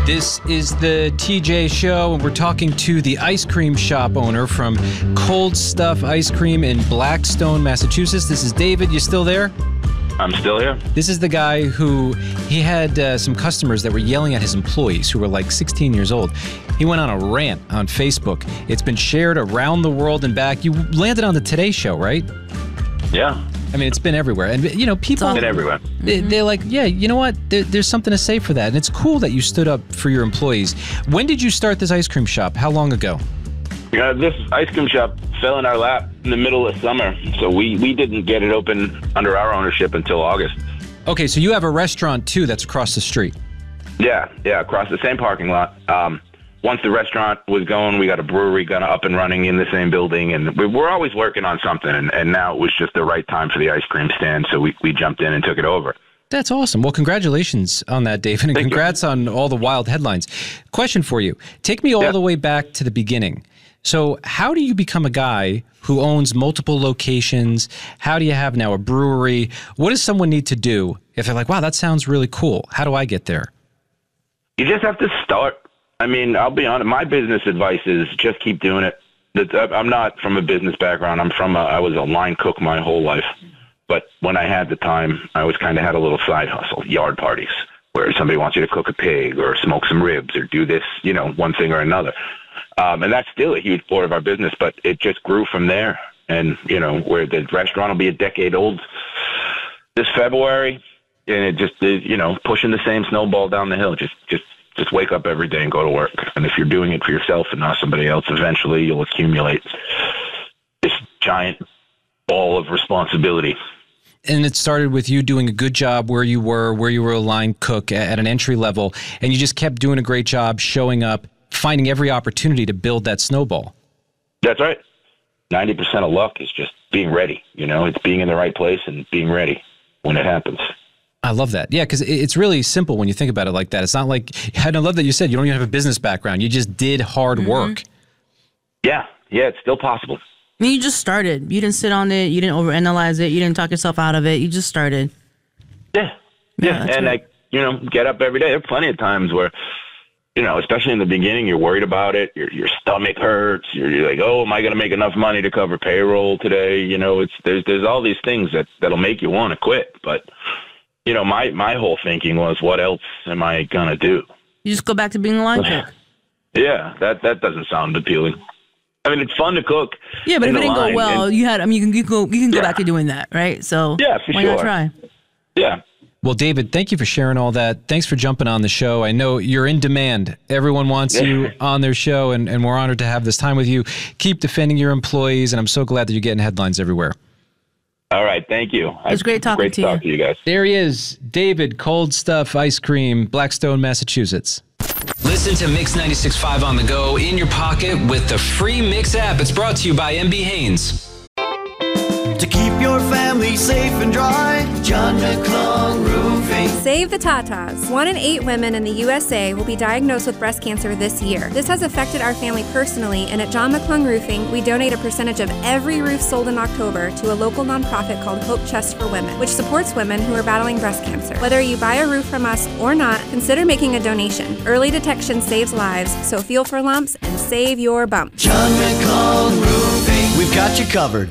This is the TJ Show, and we're talking to the ice cream shop owner from Cold Stuff Ice Cream in Blackstone, Massachusetts. This is David. You still there? I'm still here. This is the guy who he had some customers that were yelling at his employees who were like 16 years old. He went on a rant on Facebook. It's been shared around the world and back. You landed on the Today Show, right? Yeah. I mean, it's been everywhere. And, you know, people... It's been everywhere. They're like, yeah, you know what? There's something to say for that. And it's cool that you stood up for your employees. When did you start this ice cream shop? How long ago? This ice cream shop fell in our lap in the middle of summer, so we didn't get it open under our ownership until August. Okay, so you have a restaurant, too, that's across the street. Yeah, across the same parking lot. Once the restaurant was going, we got a brewery up and running in the same building, and we're always working on something, and now it was just the right time for the ice cream stand, so we jumped in and took it over. That's awesome. Well, congratulations on that, David, and congrats on all the wild headlines. Question for you. Take me all the way back to the beginning. So how do you become a guy who owns multiple locations? How do you have now a brewery? What does someone need to do if they're like, wow, that sounds really cool? How do I get there? You just have to start. I mean, I'll be honest, my business advice is just keep doing it. I'm not from a business background. I was a line cook my whole life. But when I had the time, I always kind of had a little side hustle, yard parties, where somebody wants you to cook a pig or smoke some ribs or do this, one thing or another. And that's still a huge part of our business, but it just grew from there. And, where the restaurant will be a decade old this February, and it just is, pushing the same snowball down the hill. Just wake up every day and go to work. And if you're doing it for yourself and not somebody else, eventually you'll accumulate this giant ball of responsibility. And it started with you doing a good job where you were a line cook at an entry level, and you just kept doing a great job showing up, finding every opportunity to build that snowball. That's right. 90% of luck is just being ready. It's being in the right place and being ready when it happens. I love that. Yeah, because it's really simple when you think about it like that. It's not like, and I love that you said you don't even have a business background. You just did hard work. Yeah, it's still possible. I mean, you just started. You didn't sit on it. You didn't overanalyze it. You didn't talk yourself out of it. You just started. Yeah. And I get up every day. There are plenty of times where, especially in the beginning, you're worried about it. Your stomach hurts. You're like, oh, am I going to make enough money to cover payroll today? There's all these things that'll make you want to quit. But, my whole thinking was, what else am I going to do? You just go back to being a line cook. Yeah, that doesn't sound appealing. I mean, it's fun to cook. Yeah, but if it didn't go well, you can go back to doing that, right? So yeah, for why sure. not try? Yeah. Well, David, thank you for sharing all that. Thanks for jumping on the show. I know you're in demand. Everyone wants you on their show, and we're honored to have this time with you. Keep defending your employees, and I'm so glad that you're getting headlines everywhere. All right, thank you. It was great talking to you. Great to talk to you guys. There he is, David, Cold Stuff Ice Cream, Blackstone, Massachusetts. Listen to Mix 96.5 on the go in your pocket with the free Mix app. It's brought to you by MB Haynes. To keep your family safe and dry, John McClung Roofing. Save the Tatas. 1 in 8 women in the USA will be diagnosed with breast cancer this year. This has affected our family personally, and at John McClung Roofing, we donate a percentage of every roof sold in October to a local nonprofit called Hope Chest for Women, which supports women who are battling breast cancer. Whether you buy a roof from us or not, consider making a donation. Early detection saves lives, so feel for lumps and save your bump. John McClung Roofing. We've got you covered.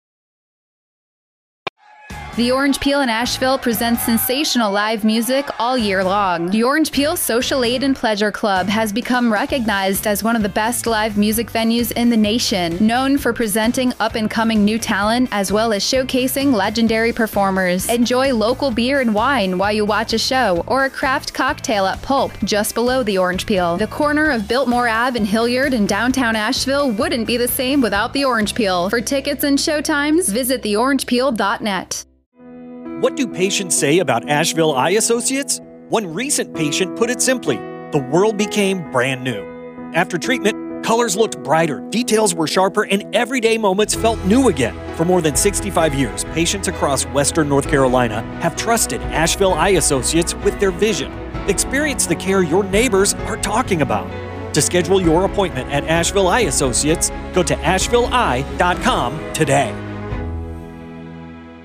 The Orange Peel in Asheville presents sensational live music all year long. The Orange Peel Social Aid and Pleasure Club has become recognized as one of the best live music venues in the nation, known for presenting up-and-coming new talent as well as showcasing legendary performers. Enjoy local beer and wine while you watch a show, or a craft cocktail at Pulp, just below the Orange Peel. The corner of Biltmore Ave in Hilliard in downtown Asheville wouldn't be the same without the Orange Peel. For tickets and showtimes, visit theorangepeel.net. What do patients say about Asheville Eye Associates? One recent patient put it simply, the world became brand new. After treatment, colors looked brighter, details were sharper, and everyday moments felt new again. For more than 65 years, patients across Western North Carolina have trusted Asheville Eye Associates with their vision. Experience the care your neighbors are talking about. To schedule your appointment at Asheville Eye Associates, go to ashevilleeye.com today.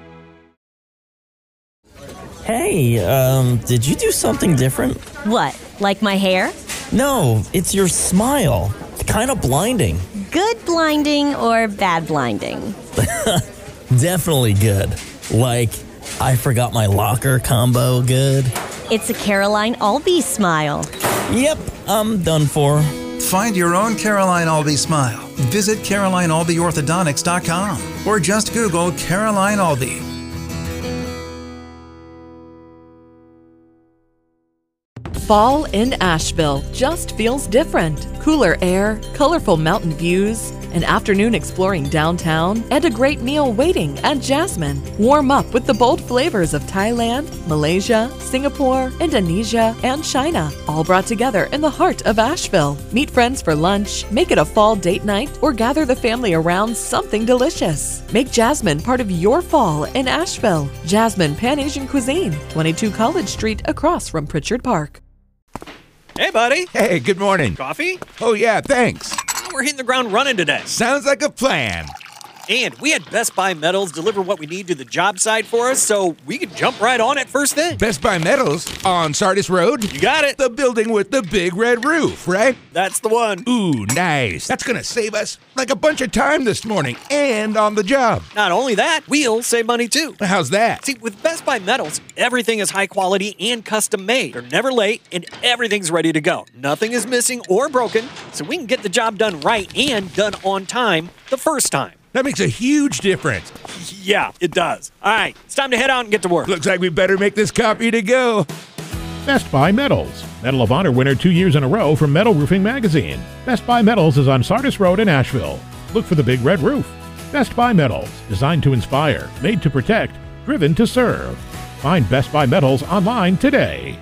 Hey, did you do something different? What? Like my hair? No, it's your smile. It's kind of blinding. Good blinding or bad blinding? Definitely good. Like, I forgot my locker combo good. It's a Caroline Albee smile. Yep, I'm done for. Find your own Caroline Albee smile. Visit CarolineAlbeeOrthodontics.com or just Google Caroline Albee. Fall in Asheville just feels different. Cooler air, colorful mountain views, an afternoon exploring downtown, and a great meal waiting at Jasmine. Warm up with the bold flavors of Thailand, Malaysia, Singapore, Indonesia, and China, all brought together in the heart of Asheville. Meet friends for lunch, make it a fall date night, or gather the family around something delicious. Make Jasmine part of your fall in Asheville. Jasmine Pan-Asian Cuisine, 22 College Street across from Pritchard Park. Hey, buddy. Hey, good morning. Coffee? Oh, yeah, thanks. We're hitting the ground running today. Sounds like a plan. And we had Best Buy Metals deliver what we need to the job site for us, so we could jump right on it first thing. Best Buy Metals on Sardis Road? You got it. The building with the big red roof, right? That's the one. Ooh, nice. That's going to save us like a bunch of time this morning and on the job. Not only that, we'll save money too. How's that? See, with Best Buy Metals, everything is high quality and custom made. They're never late and everything's ready to go. Nothing is missing or broken, so we can get the job done right and done on time the first time. That makes a huge difference. Yeah, it does. All right, it's time to head out and get to work. Looks like we better make this copy to go. Best Buy Metals. Medal of Honor winner 2 years in a row from Metal Roofing Magazine. Best Buy Metals is on Sardis Road in Asheville. Look for the big red roof. Best Buy Metals. Designed to inspire, made to protect, driven to serve. Find Best Buy Metals online today.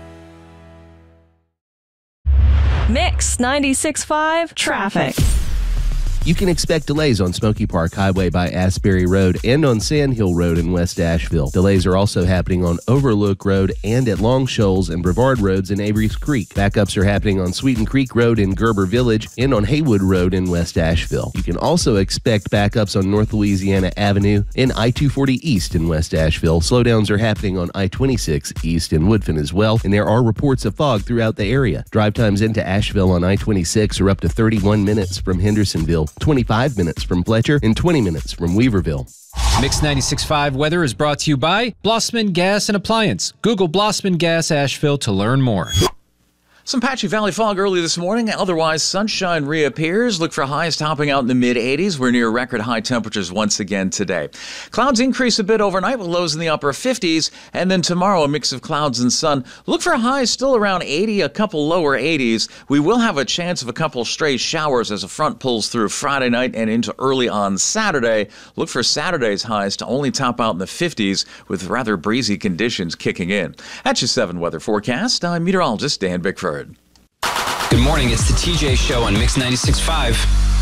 Mix 96.5 traffic. You can expect delays on Smoky Park Highway by Asbury Road and on Sand Hill Road in West Asheville. Delays are also happening on Overlook Road and at Long Shoals and Brevard Roads in Avery's Creek. Backups are happening on Sweeten Creek Road in Gerber Village and on Haywood Road in West Asheville. You can also expect backups on North Louisiana Avenue and I-240 East in West Asheville. Slowdowns are happening on I-26 East in Woodfin as well, and there are reports of fog throughout the area. Drive times into Asheville on I-26 are up to 31 minutes from Hendersonville, 25 minutes from Fletcher, and 20 minutes from Weaverville. Mix 96.5 weather is brought to you by Blossman Gas and Appliance. Google Blossman Gas Asheville to learn more. Some patchy valley fog early this morning. Otherwise, sunshine reappears. Look for highs topping out in the mid-80s. We're near record high temperatures once again today. Clouds increase a bit overnight with lows in the upper 50s. And then tomorrow, a mix of clouds and sun. Look for highs still around 80, a couple lower 80s. We will have a chance of a couple stray showers as a front pulls through Friday night and into early on Saturday. Look for Saturday's highs to only top out in the 50s with rather breezy conditions kicking in. That's your 7 weather forecast. I'm meteorologist Dan Bickford. Good morning. It's the TJ Show on Mix 96.5.